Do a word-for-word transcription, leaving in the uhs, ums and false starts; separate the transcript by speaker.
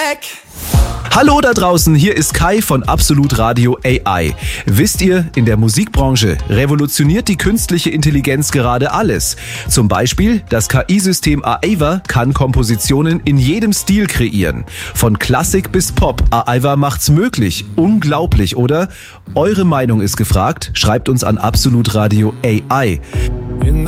Speaker 1: Track.
Speaker 2: Hallo da draußen, hier ist Kai von Absolut Radio A I. Wisst ihr, in der Musikbranche revolutioniert die künstliche Intelligenz gerade alles. Zum Beispiel das K I-System Aeva kann Kompositionen in jedem Stil kreieren. Von Klassik bis Pop, Aeva macht's möglich. Unglaublich, oder? Eure Meinung ist gefragt, schreibt uns an Absolut Radio A I.